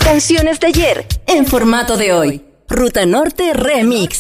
Canciones de ayer en formato de hoy. Ruta Norte Remix.